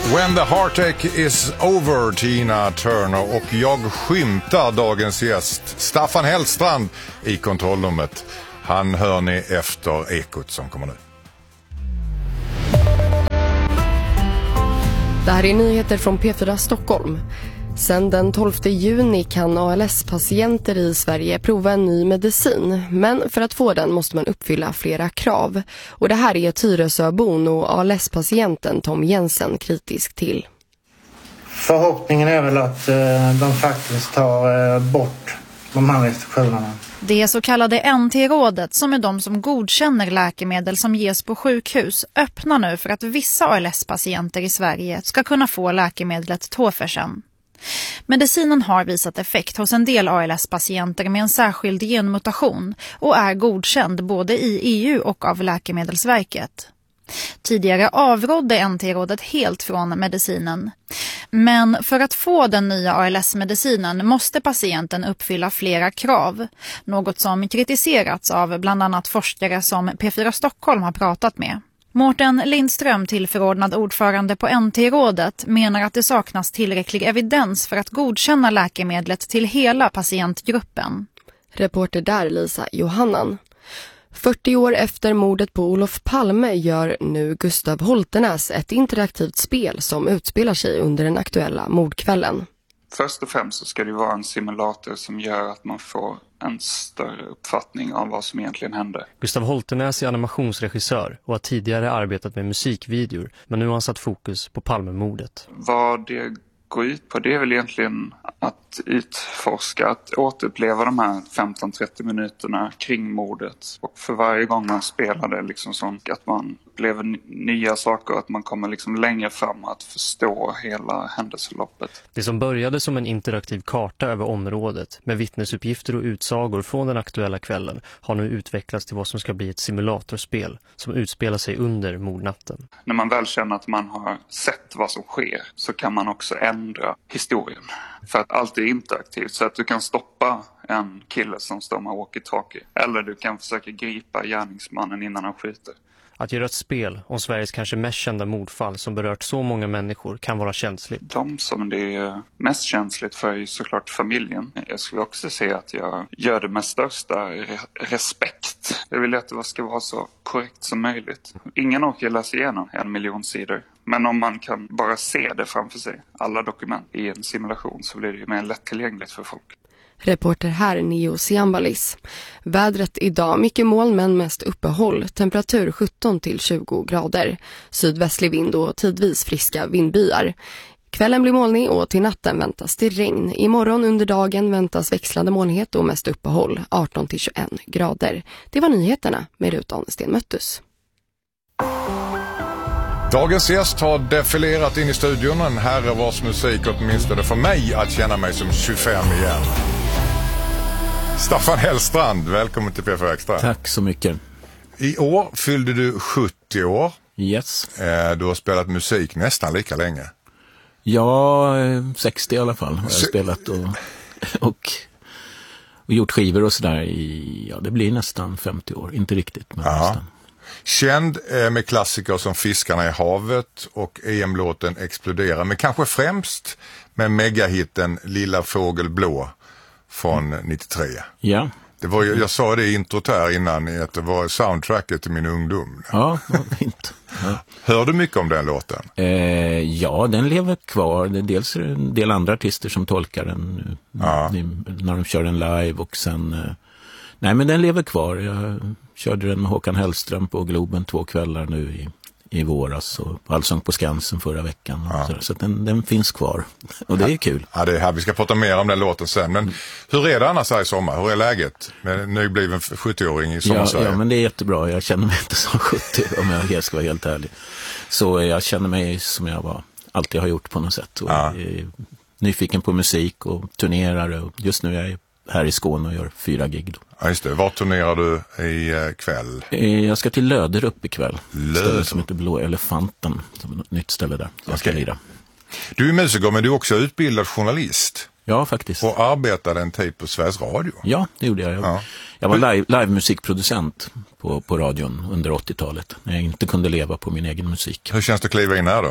When the heartache is over, Tina Turner, och jag skymtar dagens gäst Staffan Hellstrand i kontrollrummet. Han hör ni efter Ekot som kommer nu. Det här är nyheter från P4 Stockholm. Sedan den 12 juni kan ALS-patienter i Sverige prova en ny medicin. Men för att få den måste man uppfylla flera krav. Och det här är Tyresöbon och ALS-patienten Tom Jensen kritisk till. Förhoppningen är väl att de faktiskt tar bort de här restriktionerna. Det är så kallade NT-rådet, som är de som godkänner läkemedel som ges på sjukhus, öppnar nu för att vissa ALS-patienter i Sverige ska kunna få läkemedlet Tofersen. Medicinen har visat effekt hos en del ALS-patienter med en särskild genmutation och är godkänd både i EU och av Läkemedelsverket. Tidigare avrådde NT-rådet helt från medicinen. Men för att få den nya ALS-medicinen måste patienten uppfylla flera krav. Något som kritiserats av bland annat forskare som P4 Stockholm har pratat med. Mårten Lindström, tillförordnad ordförande på NT-rådet, menar att det saknas tillräcklig evidens för att godkänna läkemedlet till hela patientgruppen. Reporter där Lisa Johannan. 40 år efter mordet på Olof Palme gör nu Gustav Holternäs ett interaktivt spel som utspelar sig under den aktuella mordkvällen. Först och främst så ska det vara en simulator som gör att man får en större uppfattning av vad som egentligen hände. Gustav Holternäs är animationsregissör och har tidigare arbetat med musikvideor, men nu har han satt fokus på Palmemordet. Vad det går ut på, det är väl egentligen att utforska, att återuppleva de här 15-30 minuterna kring mordet. Och för varje gång man spelar det liksom sånt att man upplever nya saker, att man kommer liksom längre fram att förstå hela händelseförloppet. Det som började som en interaktiv karta över området med vittnesuppgifter och utsagor från den aktuella kvällen har nu utvecklats till vad som ska bli ett simulatorspel som utspelar sig under mordnatten. När man väl känner att man har sett vad som sker så kan man också ändra historien. För att allt är interaktivt, så att du kan stoppa en kille som står med walkie-talkie. Eller du kan försöka gripa gärningsmannen innan han skjuter. Att göra ett spel om Sveriges kanske mest kända mordfall som berört så många människor kan vara känsligt. De som det är mest känsligt för är såklart familjen. Jag skulle också säga att jag gör det med största respekt. Jag vill att det ska vara så korrekt som möjligt. Ingen åker läsa igenom 1 miljon sidor. Men om man kan bara se det framför sig, alla dokument i en simulation, så blir det ju mer lättillgängligt för folk. Reporter här Neo Siambalis. Vädret idag, mycket moln men mest uppehåll. Temperatur 17-20 grader. Sydvästlig vind och tidvis friska vindbyar. Kvällen blir molnig och till natten väntas det regn. Imorgon under dagen väntas växlande molnighet och mest uppehåll. 18-21 grader. Det var nyheterna med Rut Arnesten Möttus. Dagens gäst har defilerat in i studion, en herre vars musik åtminstone för mig att känna mig som 25 igen. Staffan Hellstrand, välkommen till P4 Extra. Tack så mycket. I år fyllde du 70 år. Yes. Du har spelat musik nästan lika länge. Ja, 60 i alla fall har jag spelat och gjort skivor och sådär i, ja det blir nästan 50 år, inte riktigt men nästan. Känd med klassiker som Fiskarna i havet och EM-låten Explodera, men kanske främst med megahitten Lilla fågel blå från 93. Ja. Det var, jag sa det i introt här innan, att det var soundtracket till min ungdom. Ja, vad fint. Ja. Hör du mycket om den låten? Ja, den lever kvar. Dels är det en del andra artister som tolkar den när de kör den live och sen... Nej, men den lever kvar. Jag körde den med Håkan Hellström på Globen 2 kvällar nu i våras och Allsång på Skansen förra veckan. Så den finns kvar. Och det är kul. Ja, det är här. Vi ska prata mer om den låten sen. Men hur är det annars här i sommar? Hur är läget med en nybliven 70-åring i sommarsverige? Ja, men det är jättebra. Jag känner mig inte som 70 om jag ska vara helt ärlig. Så jag känner mig som jag alltid har gjort på något sätt. Och är nyfiken på musik och turnerar. Och just nu är jag här i Skåne och gör 4 gig då. Ja, just det. Var turnerar du i kväll? Jag ska till Löderup ikväll. Ställe som heter Blå Elefanten, som är ett nytt ställe där. Jag ska lira. Du är musiker, men du är också utbildad journalist. Ja, faktiskt. Och arbetade en tid på Sveriges Radio. Ja, det gjorde jag. Jag var live-musikproducent på radion under 80-talet. När jag inte kunde leva på min egen musik. Hur känns det att kliva in här då?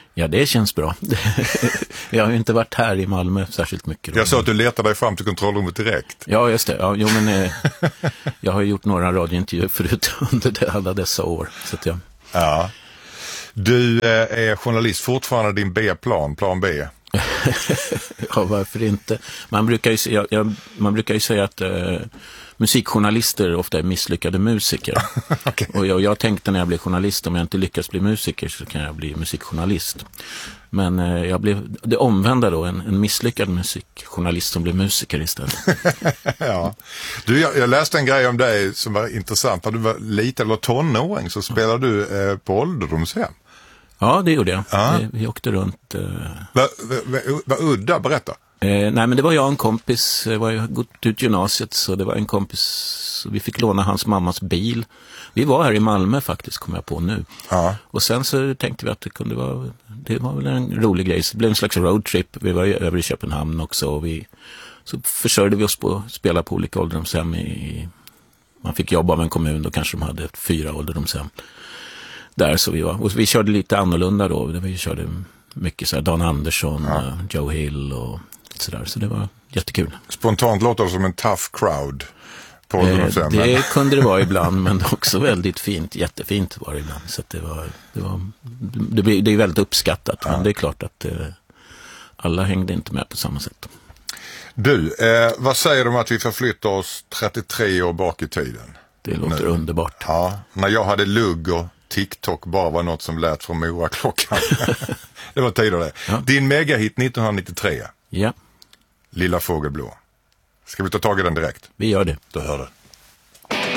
Ja, det känns bra. Jag har ju inte varit här i Malmö särskilt mycket. Jag sa att du letade dig fram till kontrollrummet direkt. Ja, just det. Ja, jag har gjort några radiointervjuer förut under alla dessa år. Så att jag... Ja. Du är journalist fortfarande, din B-plan, plan B. Ja, varför inte? Man brukar ju säga att musikjournalister ofta är misslyckade musiker. Okay. Och jag tänkte när jag blev journalist, om jag inte lyckas bli musiker så kan jag bli musikjournalist. Men jag blev det omvända då, en misslyckad musikjournalist som blev musiker istället. Ja. Du, jag läste en grej om dig som var intressant. När du var liten eller tonåring så spelade du på ålderdomshem. Ja, det gjorde jag. Ja. Vi åkte runt. Vad udda, berätta. Nej, men det var jag och en kompis. Jag var gått ut gymnasiet, så det var en kompis. Vi fick låna hans mammas bil. Vi var här i Malmö faktiskt, kom jag på nu. Ja. Och sen så tänkte vi att det var väl en rolig grej. Så det blev en slags roadtrip. Vi var över i Köpenhamn också. Och så försörjde vi oss på att spela på olika ålderdomshem. Man fick jobba av en kommun, då kanske de hade 4 ålderdomshem. Där så vi var. Och vi körde lite annorlunda då. Vi körde mycket så här Dan Andersson, Joe Hill och sådär. Så det var jättekul. Spontant låter det som en tough crowd på ålderdomshem. Det kunde det vara ibland, men också väldigt fint. Jättefint var det ibland. Så att det är väldigt uppskattat. Ja. Men det är klart att alla hängde inte med på samma sätt. Du, vad säger du om att vi förflyttar oss 33 år bak i tiden? Det låter underbart. Ja, när jag hade lugg och TikTok bara var något som lät från Mora-klockan. Det var tidigare det. Ja. Din megahit 1993. Ja. Lilla fågelblå. Ska vi ta tag i den direkt? Vi gör det. Då hör det.